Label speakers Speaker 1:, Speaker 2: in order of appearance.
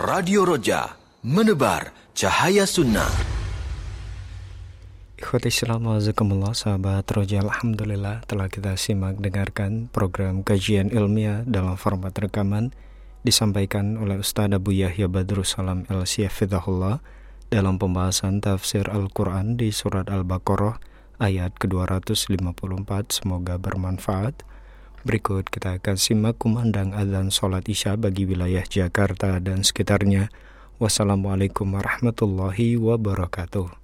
Speaker 1: Radio Roja, menebar cahaya sunnah.
Speaker 2: Ikhwati Islam wa'azakumullah, sahabat Roja, alhamdulillah telah kita simak dengarkan program kajian ilmiah dalam format rekaman disampaikan oleh Ustaz Abu Yahya Badrus Salam LC Hafizahullah dalam pembahasan tafsir Al-Quran di surat Al-Baqarah ayat ke-254. Semoga bermanfaat. Berikut kita akan simak kumandang azan sholat isya bagi wilayah Jakarta dan sekitarnya. Wassalamualaikum warahmatullahi wabarakatuh.